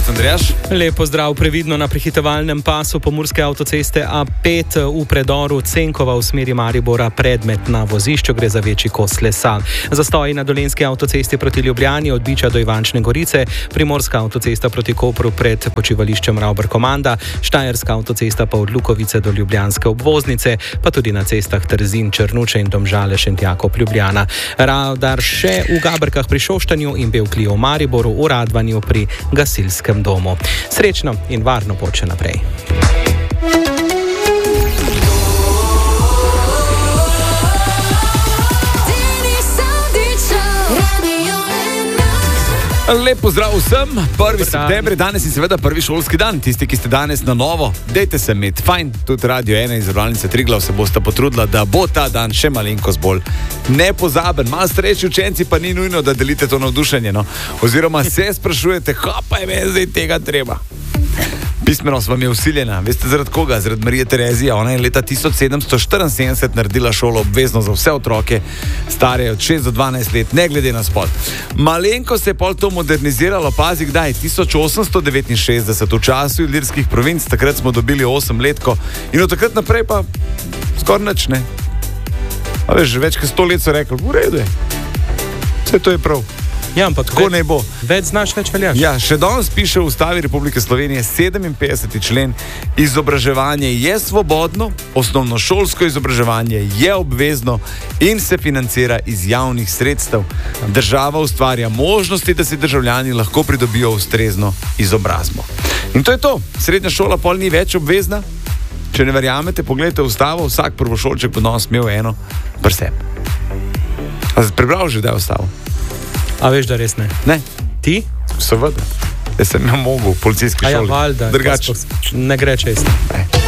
Andrejaš. Lepo zdrav, previdno na prehitevalnem pasu pomurske avtoceste A5 v predoru Cenkova v smeri Maribora predmet na vozišču, gre za večji kos lesa. Zastoji na Dolenjski avtocesti proti Ljubljani od Biča do Ivančne Gorice, Primorska avtocesta proti Kopru pred počivališčem Ravbar-Komanda, Štajerska avtocesta pa od Lukovice do Ljubljanske obvoznice, pa tudi na cestah Trzin, Črnuče in Domžale-Šentjakov-Ljubljana. Radar še v Gaberkah pri Šoštanju in Bevkliju v Mariboru, v Radvanju pri gasilskem domu. Srečno in varno pot še naprej. Lep pozdrav vsem, 1. september, danes je seveda prvi šolski dan. Tisti, ki ste danes na novo, dejte se imeti fajn. Tudi Radio 1 in Zavarovalnice Triglav se bosta potrudila, da bo ta dan še malenkost bolj nepozaben. Malo starejši učenci pa ni nujno, da delite to navdušenje, no? Oziroma se sprašujete, kaj pa je meni zdaj tega treba? Pismenost vam je vsiljena. Veste zaradi koga? Zaradi Marije Terezije. Ona je leta 1774 naredila šolo obvezno za vse otroke, stare od 6 do 12 let, ne glede na spol. Malenko se je pol to moderniziralo, pazi kdaj, 1869 v času Ilirskih provinc, takrat smo dobili 8-letko in od takrat naprej pa skoraj nič, ne. A veš, več kot 100 let so rekli, v redu je. Vse to je prav. Ja, ampak tako ne bo. Več znaš, več veljaš. Ja, še danes piše v Ustavi Republike Slovenije 57. člen, izobraževanje je svobodno, osnovnošolsko izobraževanje je obvezno in se financira iz javnih sredstev. Država ustvarja možnosti, da si državljani lahko pridobijo ustrezno izobrazbo. In to je to. Srednja šola pol ni več obvezna. Če ne verjamete, pogledajte Ustavo, vsak prvošolček bo danes imel eno pri sebi. A si prebral že, da je Ustavo? A veš, da res ne? Ne. Ti? Seveda. Jaz sem mogel v policijski šoli. A ja, valjda. Drugače. Ne gre čest.